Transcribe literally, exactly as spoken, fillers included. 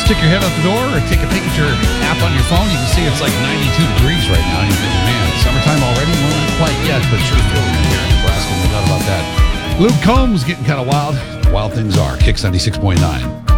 stick your head out the door or take a peek at your app on your phone. You can see it's like ninety-two degrees right now. And you think, man, summertime already? Well, not quite yet, but sure feeling it here in Nebraska. No doubt about that. Luke Combs getting kind of wild. Wild things are. Kicks ninety-six point nine.